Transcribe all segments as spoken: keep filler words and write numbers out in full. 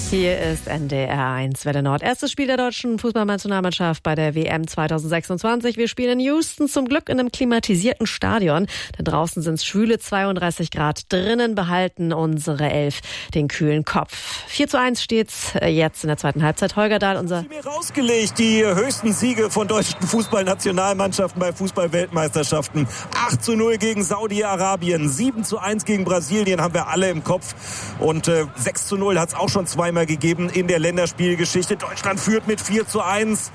Hier ist N D R eins Welle Nord. Erstes Spiel der deutschen Fußballnationalmannschaft bei der W M zwanzig sechsundzwanzig. Wir spielen in Houston, zum Glück in einem klimatisierten Stadion. Denn draußen sind es schwüle zweiunddreißig Grad. Drinnen behalten unsere Elf den kühlen Kopf. vier zu eins steht's jetzt in der zweiten Halbzeit. Holger Dahl, unser... Sie mir rausgelegt, die höchsten Siege von deutschen Fußballnationalmannschaften bei Fußball-Weltmeisterschaften. acht zu null gegen Saudi-Arabien, sieben zu eins gegen Brasilien haben wir alle im Kopf. Und äh, sechs zu null hat es auch schon zweimal gegeben in der Länderspielgeschichte. Deutschland führt mit vier zu eins.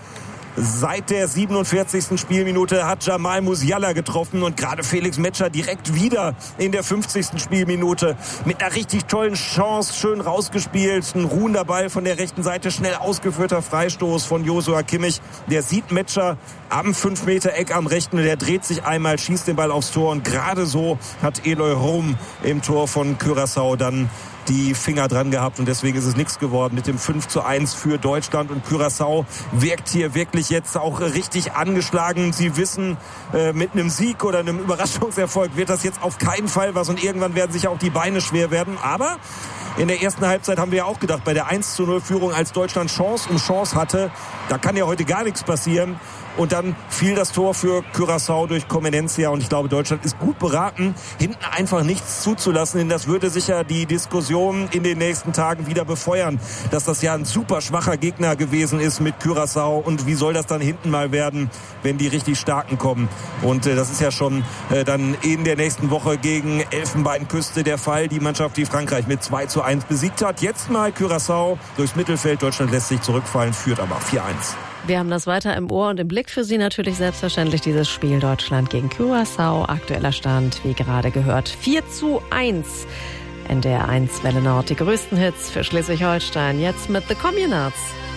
Seit der siebenundvierzigsten Spielminute hat Jamal Musiala getroffen und gerade Felix Metscher direkt wieder in der fünfzigsten Spielminute mit einer richtig tollen Chance, schön rausgespielt. Ein ruhender Ball von der rechten Seite, schnell ausgeführter Freistoß von Joshua Kimmich. Der sieht Metscher am fünf Meter Eck am rechten und der dreht sich einmal, schießt den Ball aufs Tor und gerade so hat Eloy Rom im Tor von Curaçao dann die Finger dran gehabt und deswegen ist es nichts geworden mit dem fünf zu eins für Deutschland. Und Curaçao wirkt hier wirklich jetzt auch richtig angeschlagen. Sie wissen, äh, mit einem Sieg oder einem Überraschungserfolg wird das jetzt auf keinen Fall was und irgendwann werden sich auch die Beine schwer werden. Aber in der ersten Halbzeit haben wir ja auch gedacht, bei der eins zu null Führung, als Deutschland Chance um Chance hatte, da kann ja heute gar nichts passieren. Und dann fiel das Tor für Curaçao durch Comenencia. Und ich glaube, Deutschland ist gut beraten, hinten einfach nichts zuzulassen. Denn das würde sicher die Diskussion in den nächsten Tagen wieder befeuern, dass das ja ein super schwacher Gegner gewesen ist mit Curaçao. Und wie soll das dann hinten mal werden, wenn die richtig Starken kommen? Und äh, das ist ja schon äh, dann in der nächsten Woche gegen Elfenbeinküste der Fall. Die Mannschaft, die Frankreich mit zwei zu eins besiegt hat. Jetzt mal Curaçao durchs Mittelfeld. Deutschland lässt sich zurückfallen, führt aber vier eins. Wir haben das weiter im Ohr und im Blick für Sie natürlich selbstverständlich dieses Spiel Deutschland gegen Curaçao. Aktueller Stand, wie gerade gehört, vier zu eins. N D R eins Welle Nord, die größten Hits für Schleswig-Holstein. Jetzt mit The Communards.